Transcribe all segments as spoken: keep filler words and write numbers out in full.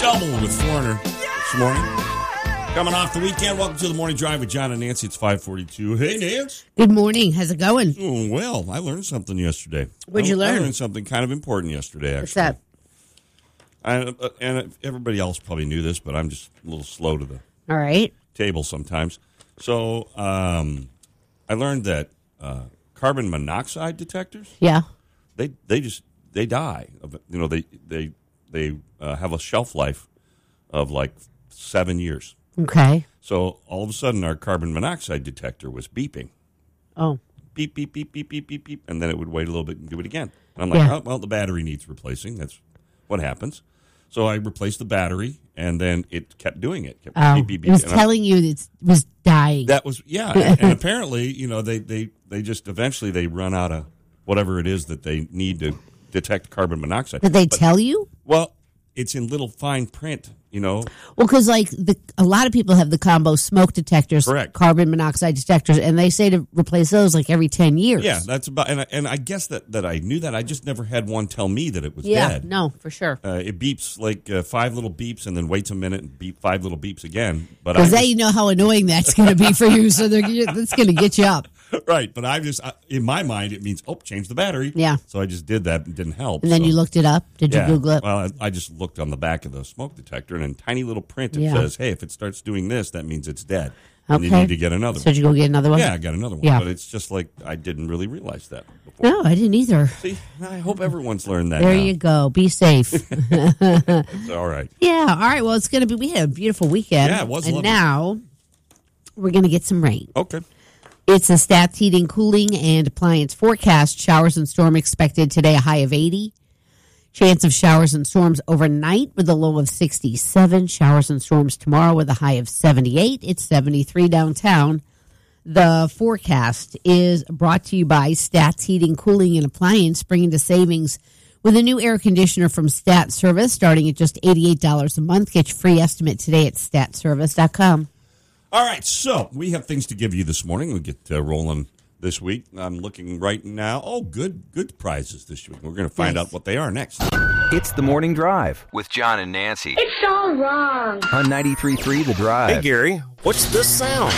Double with Foreigner this morning. Coming off the weekend, welcome to the Morning Drive with John and Nancy. It's five forty-two. Hey, Nance. Good morning. How's it going? Oh, well, I learned something yesterday. What'd you I, learn? I learned something kind of important yesterday, actually. What's that? I, uh, and everybody else probably knew this, but I'm just a little slow to the All right. table sometimes. So um, I learned that uh, carbon monoxide detectors, Yeah. they they just they die. You know, they they they uh, have a shelf life of like seven years. Okay. So all of a sudden, our carbon monoxide detector was beeping. Oh. Beep, beep, beep, beep, beep, beep, beep. And then it would wait a little bit and do it again. And I'm like, Yeah. oh, well, the battery needs replacing. That's what happens. So I replaced the battery, and then it kept doing it. Kept Oh. beep, beep, beep. It was And I- telling you that it was dying. that was, yeah. And, and apparently, you know, they, they, they just eventually they run out of whatever it is that they need to detect carbon monoxide. Did they But- tell you? Well, it's in little fine print, you know. Well, because like the, a lot of people have the combo smoke detectors, Correct. carbon monoxide detectors, and they say to replace those like every ten years. Yeah, that's about, and I, and I guess that, that I knew that. I just never had one tell me that it was Yeah, dead. no, for sure. Uh, it beeps like uh, five little beeps and then waits a minute and beep five little beeps again. But I Because then just- you know how annoying that's going to be for you, so they're, that's going to get you up. right, but I just, I, in my mind, it means, oh, change the battery. Yeah. So I just did that and it didn't help. And then so. you looked it up. Did you Yeah. Google it? Well, I I just looked on the back of the smoke detector, and in tiny little print it Yeah. says, "Hey, if it starts doing this, that means it's dead, and you Okay. need to get another So one." did you go get another one? Yeah, I got another one, Yeah. but it's just like I didn't really realize that before. No, I didn't either. See, I hope everyone's learned that. There now. you go. Be safe. It's all right. Yeah. All right. Well, it's going to be. We had a beautiful weekend. Yeah, it was And lovely. now we're going to get some rain. Okay. It's a Stats Heating, Cooling, and Appliance forecast. Showers and storm expected today, a high of eighty. Chance of showers and storms overnight with a low of sixty-seven. Showers and storms tomorrow with a high of seventy-eight. It's seventy-three downtown. The forecast is brought to you by Stats Heating, Cooling, and Appliance, bringing to savings with a new air conditioner from Stat Service, starting at just eighty-eight dollars a month. Get your free estimate today at stat service dot com. All right, so we have things to give you this morning. We'll get uh, rolling this week. I'm looking right now. Oh, good good prizes this week. We're going to find Yes. out what they are next. It's the Morning Drive with John and Nancy It's all wrong. on ninety-three point three The Drive. Hey, Gary, what's this sound?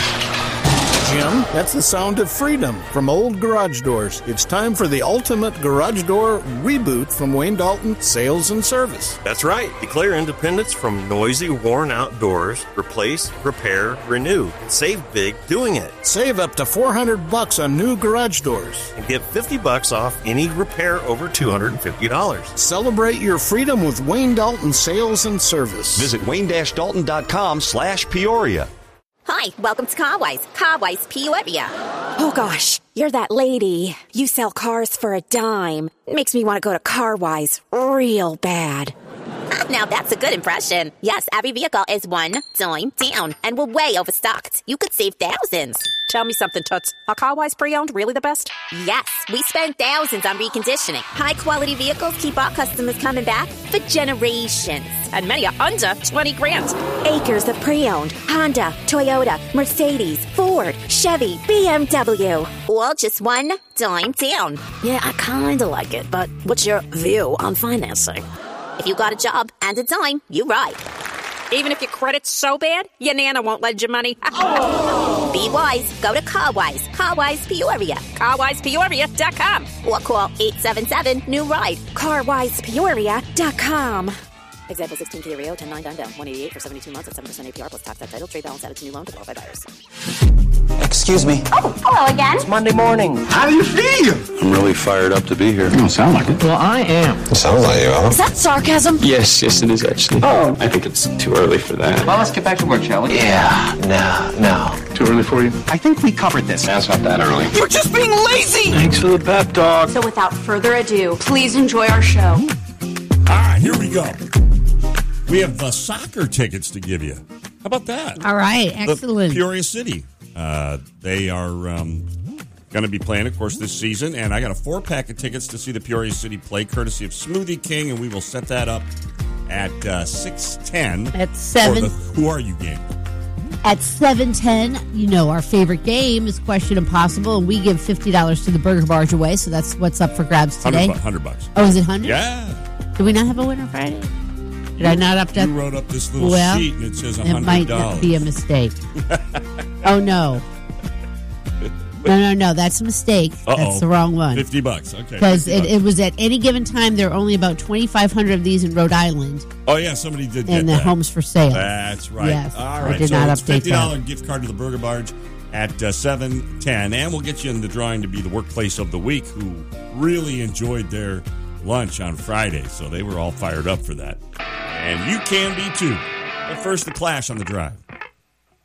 Jim, that's the sound of freedom from old garage doors. It's time for the ultimate garage door reboot from Wayne Dalton Sales and Service. That's right. Declare independence from noisy, worn-out doors. Replace, repair, renew. Save big doing it. Save up to four hundred bucks on new garage doors. And get fifty bucks off any repair over two hundred fifty dollars. Celebrate your freedom with Wayne Dalton Sales and Service. Visit wayne dash dalton dot com slash Peoria. Hi, welcome to Carwise. Carwise Peoria. Oh gosh, you're that lady. You sell cars for a dime. Makes me want to go to Carwise real bad. Now that's a good impression. Yes, every vehicle is one dime down, and we're way overstocked. You could save thousands. Tell me something, Toots. Are Carwise pre-owned really the best? Yes, we spend thousands on reconditioning. High-quality vehicles keep our customers coming back for generations. And many are under twenty grand. Acres of pre-owned Honda, Toyota, Mercedes, Ford, Chevy, B M W. All just one dime down. Yeah, I kind of like it, but what's your view on financing? If you got a job and a dime, you ride. Even if your credit's so bad, your nana won't lend you money. Be wise. Go to Carwise. Carwise Peoria. Carwise Peoria dot com. Or call eight seven seven, new ride. Carwise Peoria dot com. Example sixteen Kia Rio, ten nine down down, one eighty-eight for seventy-two months at seven percent A P R plus tax that title. Trade balance added to new loan to qualified buyers. Excuse me. Oh, hello again. It's Monday morning. How do you feel? I'm really fired up to be here. You don't sound like it. Well, I am. It sounds like you are. Is that sarcasm? Yes, yes, it is actually. Oh. I think it's too early for that. Well, let's get back to work, shall we? Yeah, no, no. Too early for you? I think we covered this. That's not that early. You're just being lazy! Thanks for the pep talk. So without further ado, please enjoy our show. All right, here we go. We have uh, soccer tickets to give you. How about that? All right. The Excellent. Peoria City. Uh, they are um, going to be playing, of course, this season. And I got a four-pack of tickets to see the Peoria City play, courtesy of Smoothie King. And we will set that up at uh, six ten. At seven. For the Who Are You game. At seven ten, you know, our favorite game is Question Impossible, and we give fifty dollars to the Burger Barge away, so that's what's up for grabs today. one hundred bucks. Oh, is it one hundred? Yeah. Do we not have a winner Friday? Did I not update? You wrote up this little well, sheet and it says one it hundred might dollars. not be a mistake. Oh, no. No, no, no. That's a mistake. Uh-oh. That's the wrong one. fifty bucks. Okay. Because fifty it, bucks. it was at any given time, there are only about twenty-five hundred of these in Rhode Island. Oh, yeah, somebody did get And the that. homes for sale. That's right. Yes, All I right. did so not it's update fifty dollars that. gift card to the Burger Barge at uh, seven ten. And we'll get you in the drawing to be the workplace of the week who really enjoyed their lunch on Friday. So they were all fired up for that. And you can be too. But first, the Clash on the Drive.